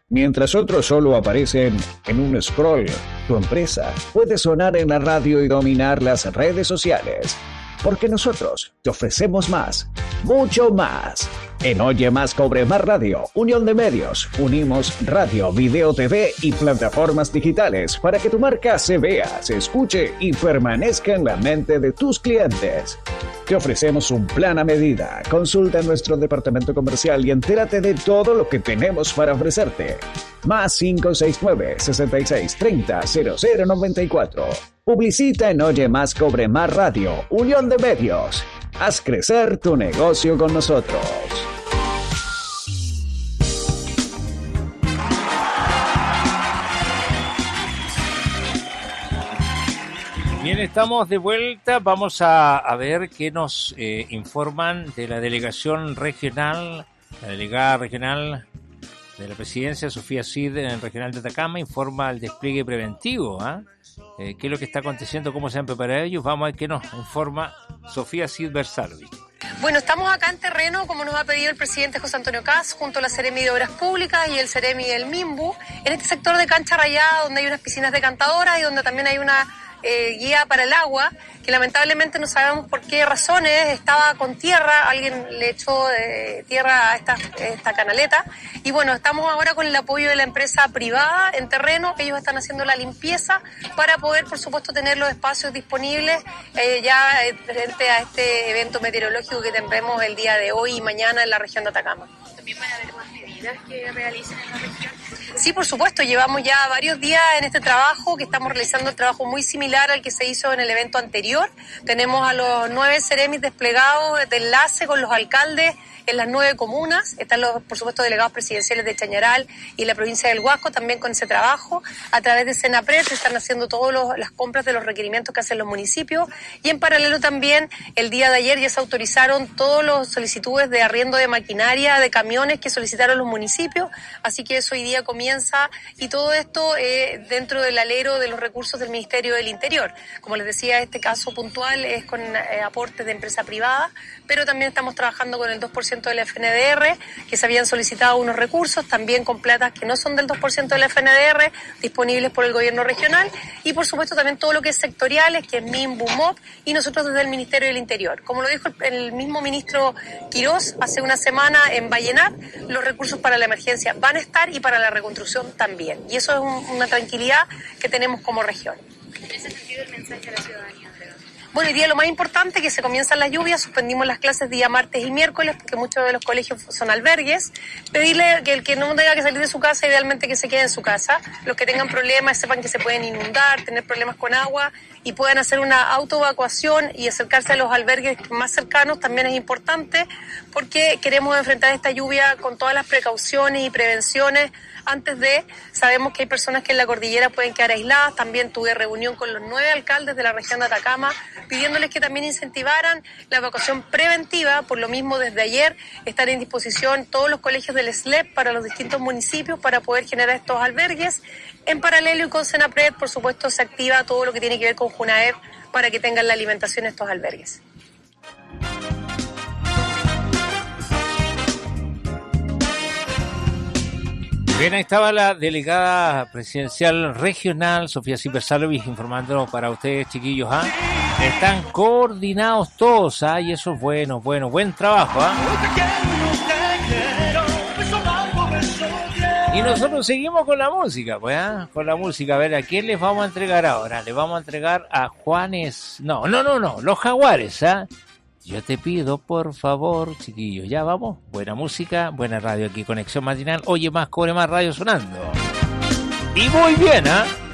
Mientras otros solo aparecen en un scroll, tu empresa puede sonar en la radio y dominar las redes sociales. Porque nosotros te ofrecemos más, mucho más. En Oye Más Cobre Más Radio, Unión de Medios, unimos radio, video, TV y plataformas digitales para que tu marca se vea, se escuche y permanezca en la mente de tus clientes. Te ofrecemos un plan a medida. Consulta en nuestro departamento comercial y entérate de todo lo que tenemos para ofrecerte. Más 569-6630-0094. Publicita en Oye Más Cobre Más Radio, Unión de Medios. Haz crecer tu negocio con nosotros. Bien, estamos de vuelta. Vamos a ver qué nos informan de la delegación regional, la delegada regional de la presidencia, Sofía Cid, en el regional de Atacama, informa el despliegue preventivo. ¿Qué es lo que está aconteciendo? ¿Cómo se han preparado ellos? Vamos a ver qué nos informa Sofía Cid Bersalvi. Bueno, estamos acá en terreno, como nos ha pedido el presidente José Antonio Kast, junto a la Seremi de Obras Públicas y el Seremi del MIMBU, en este sector de Cancha Rayada, donde hay unas piscinas decantadoras y donde también hay una guía para el agua, que lamentablemente no sabemos por qué razones estaba con tierra, alguien le echó tierra a esta canaleta, y bueno, estamos ahora con el apoyo de la empresa privada en terreno. Ellos están haciendo la limpieza para poder, por supuesto, tener los espacios disponibles ya frente a este evento meteorológico que tendremos el día de hoy y mañana en la región de Atacama. ¿También van a haber más medidas que realicen en la región? Sí, por supuesto, llevamos ya varios días en este trabajo, que estamos realizando un trabajo muy similar al que se hizo en el evento anterior. Tenemos a los 9 seremis desplegados de enlace con los alcaldes en las 9 comunas. Están los, por supuesto, delegados presidenciales de Chañaral y la provincia del Huasco también con ese trabajo. A través de Senapred se están haciendo todas las compras de los requerimientos que hacen los municipios, y en paralelo también el día de ayer ya se autorizaron todas las solicitudes de arriendo de maquinaria, de camiones que solicitaron los municipios, así que eso hoy día comienza, y todo esto dentro del alero de los recursos del Ministerio del Interior. Como les decía, este caso puntual es con aportes de empresa privada, pero también estamos trabajando con el 2% del FNDR, que se habían solicitado unos recursos, también con platas que no son del 2% del FNDR, disponibles por el gobierno regional, y por supuesto también todo lo que es sectoriales, que es MIMBU, MOP, y nosotros desde el Ministerio del Interior. Como lo dijo el mismo ministro Quirós hace una semana en Vallenar, los recursos para la emergencia van a estar y para la reconstrucción también. Y eso es una tranquilidad que tenemos como región. En ese sentido, el mensaje a la ciudadanía. Bueno, hoy día lo más importante es que se comienzan las lluvias, suspendimos las clases día martes y miércoles porque muchos de los colegios son albergues. Pedirle que el que no tenga que salir de su casa, idealmente que se quede en su casa. Los que tengan problemas sepan que se pueden inundar, tener problemas con agua y puedan hacer una autoevacuación y acercarse a los albergues más cercanos también es importante, porque queremos enfrentar esta lluvia con todas las precauciones y prevenciones. Sabemos que hay personas que en la cordillera pueden quedar aisladas. También tuve reunión con los 9 alcaldes de la región de Atacama, pidiéndoles que también incentivaran la evacuación preventiva. Por lo mismo, desde ayer están en disposición todos los colegios del SLEP para los distintos municipios para poder generar estos albergues. En paralelo y con Senapred, por supuesto, se activa todo lo que tiene que ver con Junaed para que tengan la alimentación estos albergues. Bien, ahí estaba la delegada presidencial regional, Sofía Cid Bersalvi, informando para ustedes, chiquillos. Están coordinados todos, y eso es bueno, buen trabajo. Y nosotros seguimos con la música, con la música. A ver, ¿a quién les vamos a entregar ahora? Les vamos a entregar a Juanes, no, los Jaguares, Yo te pido, por favor, chiquillos, ya vamos. Buena música, buena radio aquí, Conexión Matinal. Oye Más Cobre Más Radio sonando. Y muy bien,